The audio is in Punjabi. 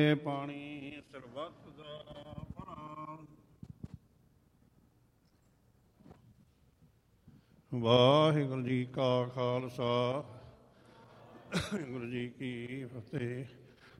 ਪਾਣੀ ਸਰਬੱਤ ਦਾ ਭਲਾ। ਵਾਹਿਗੁਰੂ ਜੀ ਕਾ ਖਾਲਸਾ, ਵਾਹਿਗੁਰੂ ਜੀ ਕੀ ਫਤਿਹ।